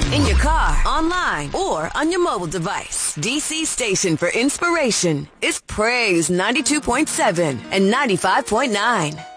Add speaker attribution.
Speaker 1: In your car, online, or on your mobile device. DC station for inspiration is Praise 92.7 and 95.9.